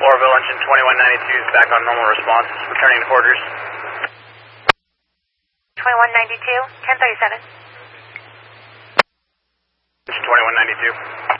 Floraville, engine 2192 is back on normal response, returning to quarters. 2192, 1037. Engine 2192.